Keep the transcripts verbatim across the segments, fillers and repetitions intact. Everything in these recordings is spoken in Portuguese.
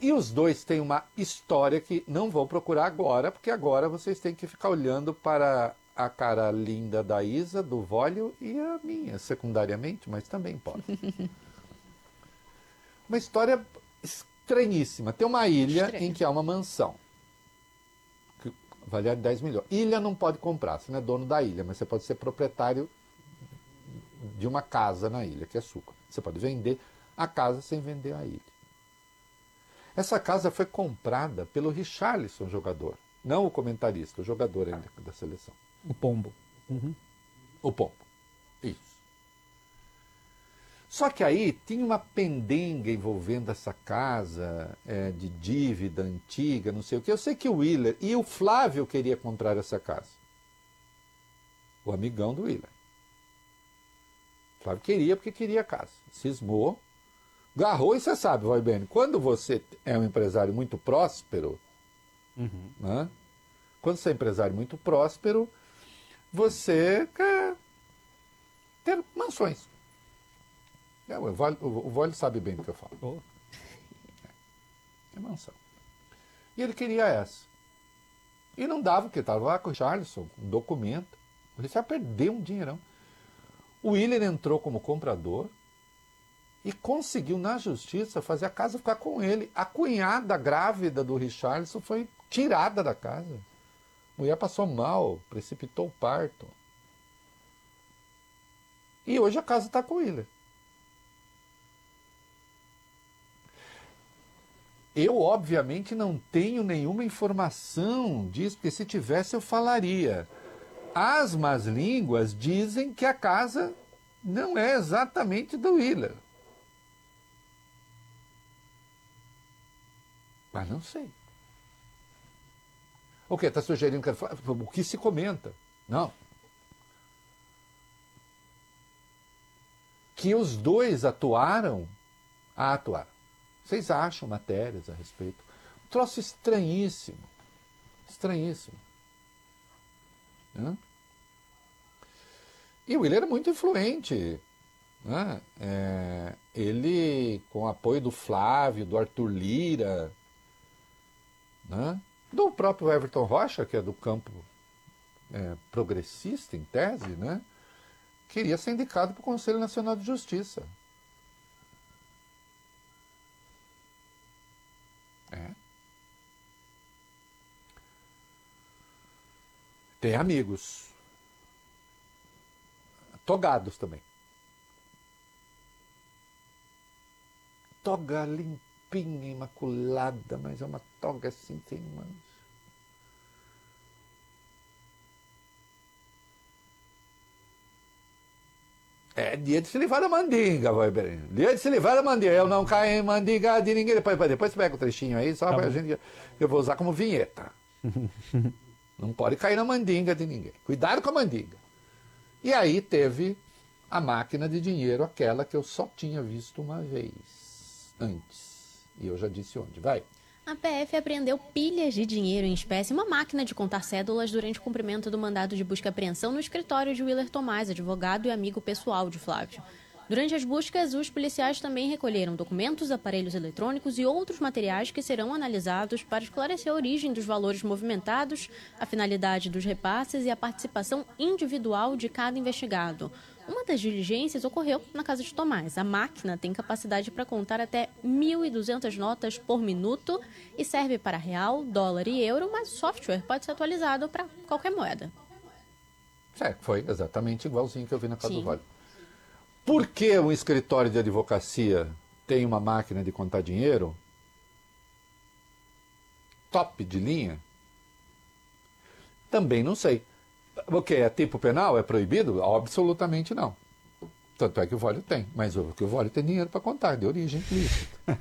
E os dois têm uma história que não vou procurar agora, porque agora vocês têm que ficar olhando para a cara linda da Isa, do Vólio, e a minha, secundariamente, mas também pode. Uma história estranhíssima. Tem uma ilha Estranho. em que há uma mansão, que vale dez milhões. Ilha não pode comprar, você não é dono da ilha, mas você pode ser proprietário de uma casa na ilha, que é sua. Você pode vender a casa sem vender a ilha. Essa casa foi comprada pelo Richarlison, jogador. Não o comentarista, o jogador ainda da seleção. O pombo. Uhum. O pombo. Isso. Só que aí tinha uma pendenga envolvendo essa casa, é, de dívida antiga, não sei o que. Eu sei que o Willer e o Flávio queria comprar essa casa. O amigão do Willer. O Flávio queria porque queria a casa. Cismou. Garrou, e você sabe, vai bem, quando você é um empresário muito próspero, uhum. né? Quando você é empresário muito próspero, você quer ter mansões. É, o Vólio, o Vólio sabe bem do que eu falo. Oh. É, é mansão. E ele queria essa. E não dava, porque estava lá com o Richarlison, um documento. O Richarlison perdeu um dinheirão. O Willer entrou como comprador, e conseguiu, na justiça, fazer a casa ficar com ele. A cunhada grávida do Richarlison foi tirada da casa. A mulher passou mal, precipitou o parto. E hoje a casa está com ele. Eu, obviamente, não tenho nenhuma informação disso, porque se tivesse eu falaria. As más línguas dizem que a casa não é exatamente do Willer. Mas não sei. O que? Está sugerindo que... O que se comenta? Não. Que os dois atuaram? Ah, atuaram. Vocês acham matérias a respeito? Um troço estranhíssimo. Estranhíssimo. Né? E o Willer era muito influente. Né? É, ele, com o apoio do Flávio, do Arthur Lira... Né? Do próprio Everton Rocha, que é do campo é, progressista, em tese, né? Queria ser indicado para o Conselho Nacional de Justiça. É. Tem amigos. Togados também. Toga limpinha, imaculada, mas é uma toga assim, sem mancha. É dia de se livrar da mandinga, vai bem. Dia de se livrar da mandinga. Eu não caio em mandinga de ninguém. Depois, depois você pega o trechinho aí, só tá pra gente. Eu vou usar como vinheta. Não pode cair na mandinga de ninguém. Cuidado com a mandinga. E aí teve a máquina de dinheiro, aquela que eu só tinha visto uma vez antes. E eu já disse onde. Vai. A P F apreendeu pilhas de dinheiro em espécie e uma máquina de contar cédulas durante o cumprimento do mandado de busca e apreensão no escritório de Willer Tomás, advogado e amigo pessoal de Flávio. Durante as buscas, os policiais também recolheram documentos, aparelhos eletrônicos e outros materiais que serão analisados para esclarecer a origem dos valores movimentados, a finalidade dos repasses e a participação individual de cada investigado. Uma das diligências ocorreu na casa de Tomás. A máquina tem capacidade para contar até mil e duzentas notas por minuto e serve para real, dólar e euro, mas o software pode ser atualizado para qualquer moeda. É, foi exatamente igualzinho que eu vi na casa Sim. do Vale. Por que um escritório de advocacia tem uma máquina de contar dinheiro top de linha? Também não sei. O que? É tipo penal? É proibido? Absolutamente não. Tanto é que o Vólio tem. Mas o que o Vólio tem dinheiro para contar, de origem ilícita.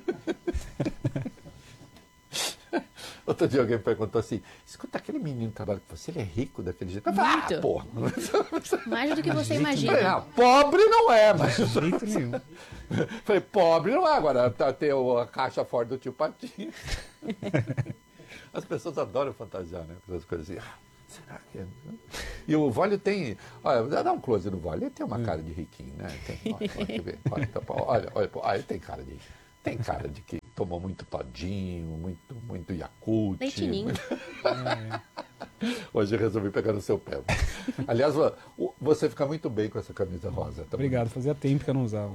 Outro dia alguém perguntou assim, escuta, aquele menino que trabalha com você, ele é rico daquele jeito? Eu falei, Muito. ah, porra. Mais do que você Falei, imagina. não, pobre não é, mas... De jeito nenhum. Falei, pobre não é, agora tá, tem a caixa forte do tio Patinho. As pessoas adoram fantasiar, né? Essas coisas assim. Ah, será que é? E o Vólio tem... Olha, dá um close no Vólio. Ele tem uma cara de riquinho, né? Tem, olha, olha, olha, olha, olha, olha, olha, ele tem cara de... Tem cara de que tomou muito todinho, muito, muito Yakult. Leitinho. Muito... Hoje eu resolvi pegar no seu pé. Aliás, você fica muito bem com essa camisa rosa. Tá? Obrigado, fazia tempo que eu não usava.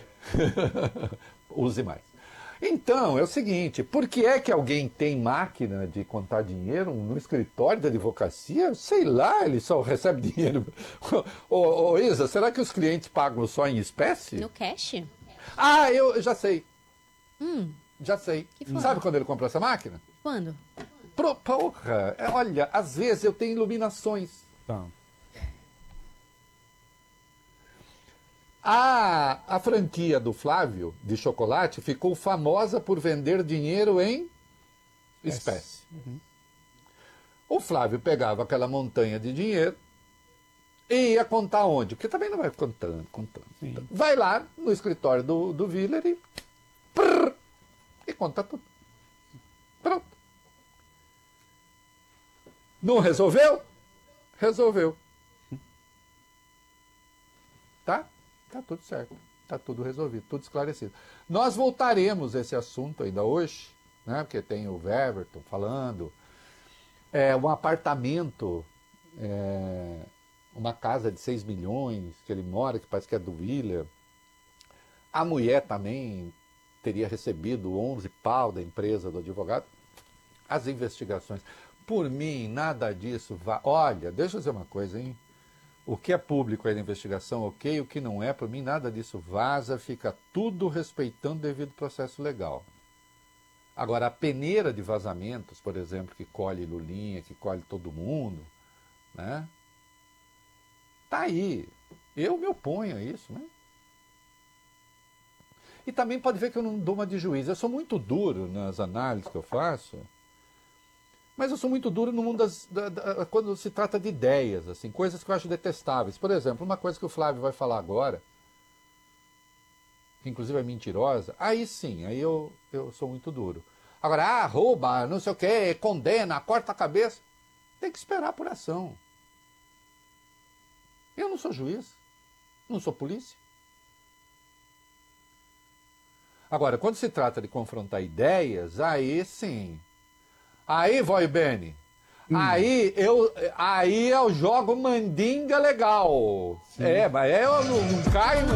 Use mais. Então, é o seguinte, por que é que alguém tem máquina de contar dinheiro no escritório da advocacia? Sei lá, ele só recebe dinheiro. Ô, ô, Isa, será que os clientes pagam só em espécie? No cash? Ah, eu já sei. Hum, Já sei. Que foi? Sabe quando ele comprou essa máquina? quando? Pro, porra, é, olha, às vezes eu tenho iluminações. Tá. A, a franquia do Flávio, de chocolate, ficou famosa por vender dinheiro em espécie. Uhum. O Flávio pegava aquela montanha de dinheiro e ia contar onde? Porque também não vai contando, contando. Sim. contando. Vai lá no escritório do, do Willer e, prrr, e conta tudo. Pronto. Não resolveu? Resolveu. Tá? Tá tudo certo. Tá tudo resolvido, tudo esclarecido. Nós voltaremos a esse assunto ainda hoje, né? Porque tem o Weverton falando. É, um apartamento, é, uma casa de seis milhões que ele mora, que parece que é do Willer. A mulher também teria recebido onze pau da empresa do advogado. As investigações. Por mim, nada disso vai... Olha, deixa eu dizer uma coisa, hein? O que é público aí na investigação, ok. O que não é, por mim, nada disso vaza. Fica tudo respeitando o devido processo legal. Agora, a peneira de vazamentos, por exemplo, que colhe Lulinha, que colhe todo mundo, né? Tá aí. Eu me oponho a isso, né? E também pode ver que eu não dou uma de juiz. Eu sou muito duro nas análises que eu faço, mas eu sou muito duro no mundo das, da, da, quando se trata de ideias, assim, coisas que eu acho detestáveis. Por exemplo, uma coisa que o Flávio vai falar agora, que inclusive é mentirosa, aí sim, aí eu, eu sou muito duro. Agora, ah, rouba, não sei o quê, condena, corta a cabeça. Tem que esperar a apuração. Eu não sou juiz, não sou polícia. Agora, quando se trata de confrontar ideias, aí sim. Aí, Voi Bene, hum. aí, eu, aí eu jogo mandinga legal. Sim. É, mas eu não, não caio